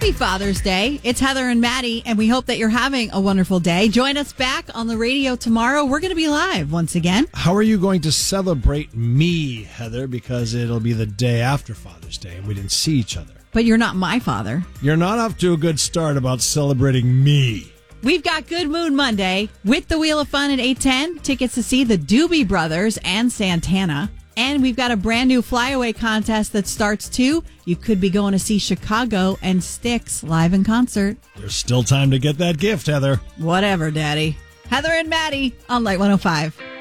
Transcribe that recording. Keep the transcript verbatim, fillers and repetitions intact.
Happy Father's Day. It's Heather and Maddie, and we hope that you're having a wonderful day. Join us back on the radio tomorrow. We're going to be live once again. How are you going to celebrate me, Heather? Because it'll be the day after Father's Day, and we didn't see each other. But you're not my father. You're not off to a good start about celebrating me. We've got Good Mood Monday with the Wheel of Fun at eight ten. Tickets to see the Doobie Brothers and Santana. And we've got a brand new flyaway contest that starts too. You could be going to see Chicago and Styx live in concert. There's still time to get that gift, Heather. Whatever, Daddy. Heather and Maddie on Light one oh five.